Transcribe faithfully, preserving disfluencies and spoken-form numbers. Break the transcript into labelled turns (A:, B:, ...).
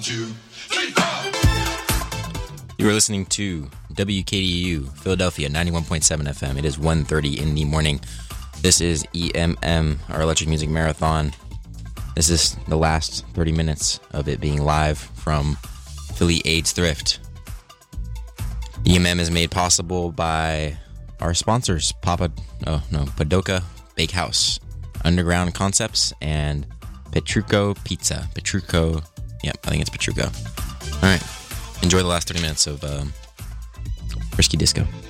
A: You are listening to W K D U, Philadelphia, ninety-one point seven F M. It is one thirty in the morning. This is E M M, our Electric Music Marathon. This is the last thirty minutes of it being live from Philly AIDS Thrift. E M M is made possible by our sponsors, Papa, oh no, Padoka Bakehouse, Underground Concepts, and Petrucco Pizza. Petrucco, yep, I think it's Petrucco. All right, enjoy the last thirty minutes of um, Frisky Disco.